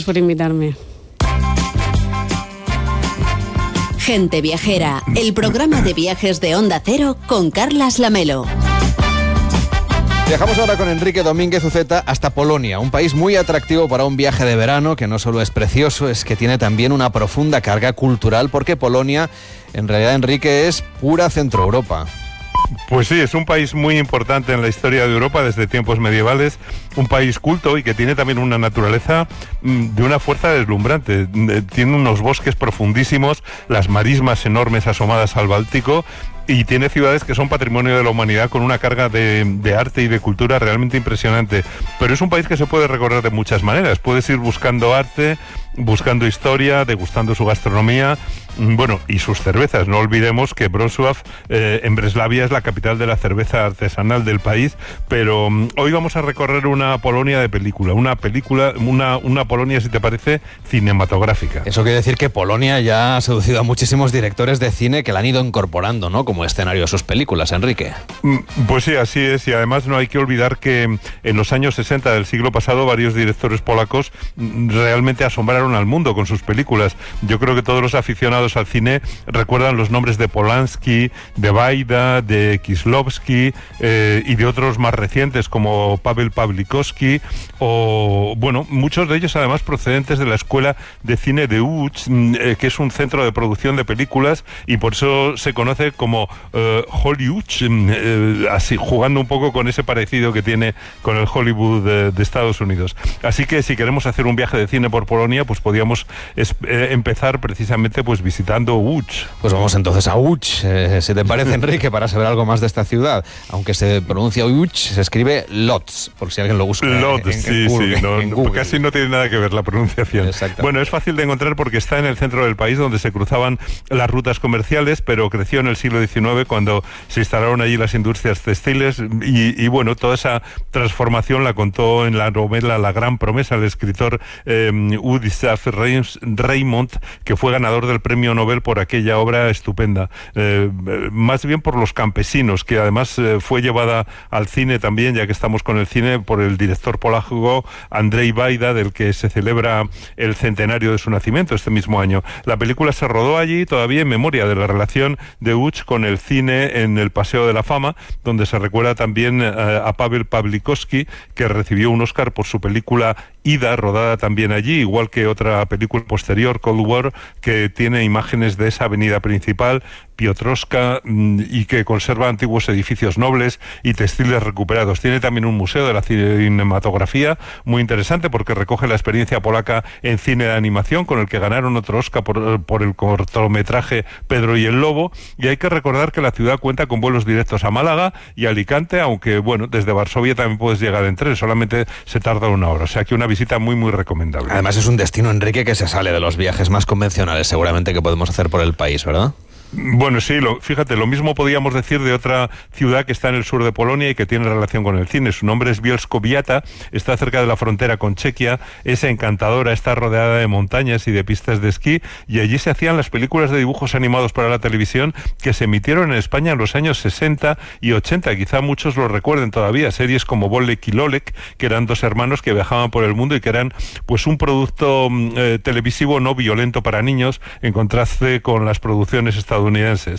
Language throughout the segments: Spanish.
por invitarme. Gente Viajera, el programa de viajes de Onda Cero con Carlas Lamelo. Viajamos ahora con Enrique Domínguez Uceta hasta Polonia, un país muy atractivo para un viaje de verano, que no solo es precioso, es que tiene también una profunda carga cultural, porque Polonia, en realidad, Enrique, es pura Centroeuropa. Pues sí, es un país muy importante en la historia de Europa desde tiempos medievales, un país culto y que tiene también una naturaleza de una fuerza deslumbrante. Tiene unos bosques profundísimos, las marismas enormes asomadas al Báltico, y tiene ciudades que son patrimonio de la humanidad con una carga de arte y de cultura realmente impresionante. Pero es un país que se puede recorrer de muchas maneras. Puedes ir buscando arte, buscando historia, degustando su gastronomía, bueno, y sus cervezas. No olvidemos que Wrocław, en Breslavia, es la capital de la cerveza artesanal del país, pero hoy vamos a recorrer una Polonia de película, una Polonia, si te parece, cinematográfica. Eso quiere decir que Polonia ya ha seducido a muchísimos directores de cine que la han ido incorporando, ¿no?, como escenario de sus películas, Enrique. Pues sí, así es, y además no hay que olvidar que en los años 60 del siglo pasado varios directores polacos realmente asombraron al mundo con sus películas. Yo creo que todos los aficionados al cine recuerdan los nombres de Polanski, de Wajda, de Kieślowski y de otros más recientes como Paweł Pawlikowski, o bueno, muchos de ellos además procedentes de la Escuela de Cine de Łódź, que es un centro de producción de películas, y por eso se conoce como Hollywood, así jugando un poco con ese parecido que tiene con el Hollywood de Estados Unidos. Así que si queremos hacer un viaje de cine por Polonia, pues podríamos empezar precisamente pues visitando Łódź. Pues vamos entonces a Łódź, si te parece, Enrique, para saber algo más de esta ciudad. Aunque se pronuncia Łódź, se escribe Łódź, por si alguien lo busca. Łódź, sí, casi no tiene nada que ver la pronunciación. Bueno, es fácil de encontrar porque está en el centro del país, donde se cruzaban las rutas comerciales, pero creció en el siglo XIX cuando se instalaron allí las industrias textiles, y bueno, toda esa transformación la contó en la novela La Gran Promesa el escritor Władysław Reymont, que fue ganador del premio Nobel por aquella obra estupenda, más bien por los campesinos, que además fue llevada al cine también, ya que estamos con el cine, por el director polaco Andrzej Wajda, del que se celebra el centenario de su nacimiento este mismo año. La película se rodó allí todavía en memoria de la relación de Łódź con el cine en el Paseo de la Fama, donde se recuerda también a Paweł Pawlikowski, que recibió un Oscar por su película Ida, rodada también allí, igual que otra película posterior, Cold War, que tiene imágenes de esa avenida principal, Piotrowska, y que conserva antiguos edificios nobles y textiles recuperados. Tiene también un museo de la cinematografía muy interesante, porque recoge la experiencia polaca en cine de animación, con el que ganaron otro Oscar por el cortometraje Pedro y el Lobo. Y hay que recordar que la ciudad cuenta con vuelos directos a Málaga y Alicante, aunque bueno, desde Varsovia también puedes llegar en tren, solamente se tarda 1 hora, o sea que una visita muy muy recomendable. Además es un destino, Enrique, que se sale de los viajes más convencionales seguramente que podemos hacer por el país, ¿verdad? Bueno, sí, fíjate, lo mismo podíamos decir de otra ciudad que está en el sur de Polonia y que tiene relación con el cine. Su nombre es Bielsko-Biała, está cerca de la frontera con Chequia, es encantadora, está rodeada de montañas y de pistas de esquí, y allí se hacían las películas de dibujos animados para la televisión que se emitieron en España en los años 60 y 80. Quizá muchos lo recuerden todavía, series como Bolek y Lolek, que eran dos hermanos que viajaban por el mundo y que eran pues un producto televisivo no violento para niños, en contraste con las producciones estadounidenses.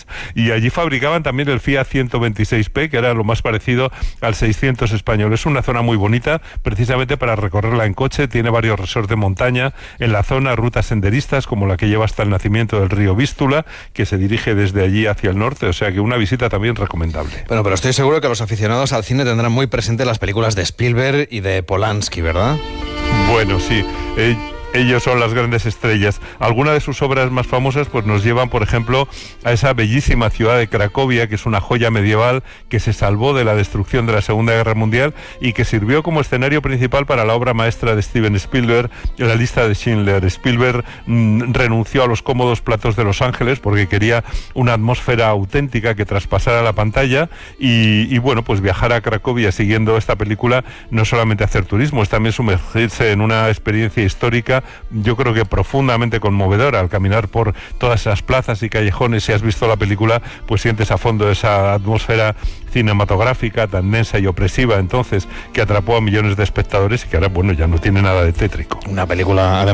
Y allí fabricaban también el Fiat 126P, que era lo más parecido al 600 español. Es una zona muy bonita, precisamente para recorrerla en coche. Tiene varios resorts de montaña en la zona, rutas senderistas como la que lleva hasta el nacimiento del río Vístula, que se dirige desde allí hacia el norte, o sea que una visita también recomendable. Bueno, pero estoy seguro que los aficionados al cine tendrán muy presente las películas de Spielberg y de Polanski, ¿verdad? Bueno, sí. Ellos son las grandes estrellas. Algunas de sus obras más famosas pues nos llevan, por ejemplo, a esa bellísima ciudad de Cracovia, que es una joya medieval que se salvó de la destrucción de la Segunda Guerra Mundial y que sirvió como escenario principal para la obra maestra de Steven Spielberg, La lista de Schindler. Spielberg renunció a los cómodos platos de Los Ángeles porque quería una atmósfera auténtica que traspasara la pantalla, y bueno, pues viajar a Cracovia siguiendo esta película no solamente hacer turismo, es también sumergirse en una experiencia histórica, yo creo que profundamente conmovedora. Al caminar por todas esas plazas y callejones, si has visto la película, pues sientes a fondo esa atmósfera cinematográfica tan densa y opresiva entonces, que atrapó a millones de espectadores y que ahora, bueno, ya no tiene nada de tétrico. Una película además